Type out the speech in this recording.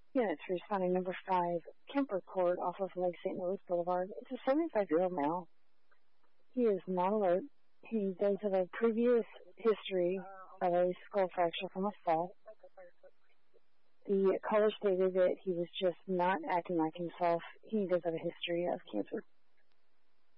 Units responding number 5, Kemper Court off of Lake St. Louis Boulevard. It's a 75-year-old male. He is not alert. He does have a previous history of a skull fracture from a fall. The caller stated that he was just not acting like himself. He does have a history of cancer.